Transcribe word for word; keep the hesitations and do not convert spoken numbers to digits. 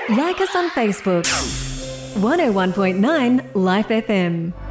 Like us on Facebook. one oh one point nine Life F M.